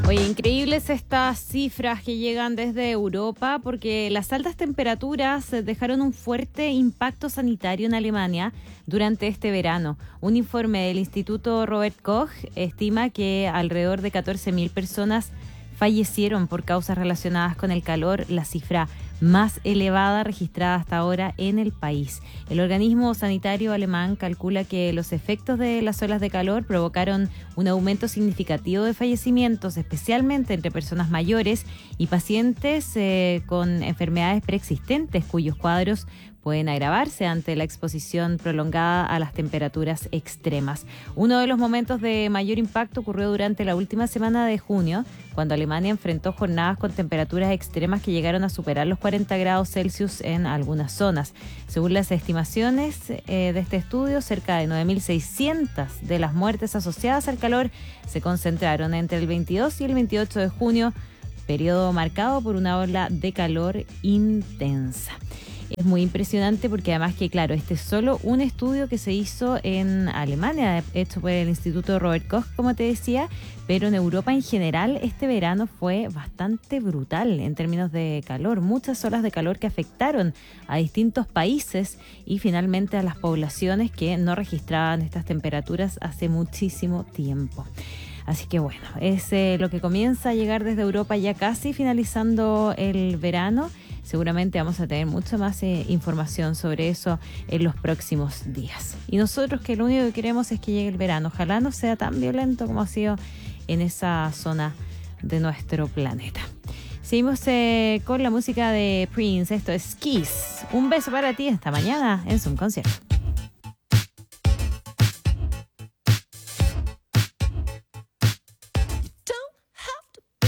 Oye, increíbles estas cifras que llegan desde Europa porque las altas temperaturas dejaron un fuerte impacto sanitario en Alemania durante este verano. Un informe del Instituto Robert Koch estima que alrededor de 14.000 personas fallecieron por causas relacionadas con el calor, la cifra más elevada registrada hasta ahora en el país. El organismo sanitario alemán calcula que los efectos de las olas de calor provocaron un aumento significativo de fallecimientos, especialmente entre personas mayores y pacientes con enfermedades preexistentes, cuyos cuadros pueden agravarse ante la exposición prolongada a las temperaturas extremas. Uno de los momentos de mayor impacto ocurrió durante la última semana de junio, cuando Alemania enfrentó jornadas con temperaturas extremas que llegaron a superar los 40 grados Celsius en algunas zonas. Según las estimaciones de este estudio, cerca de 9.600 de las muertes asociadas al calor se concentraron entre el 22 y el 28 de junio, periodo marcado por una ola de calor intensa. Es muy impresionante porque además que, claro, este es solo un estudio que se hizo en Alemania, hecho por el Instituto Robert Koch, como te decía, pero en Europa en general este verano fue bastante brutal en términos de calor. Muchas olas de calor que afectaron a distintos países y finalmente a las poblaciones que no registraban estas temperaturas hace muchísimo tiempo. Así que bueno, es lo que comienza a llegar desde Europa ya casi finalizando el verano. Seguramente vamos a tener mucha más información sobre eso en los próximos días. Y nosotros que lo único que queremos es que llegue el verano. Ojalá no sea tan violento como ha sido en esa zona de nuestro planeta. Seguimos con la música de Prince. Esto es Kiss. Un beso para ti esta mañana en Zoom Concierto.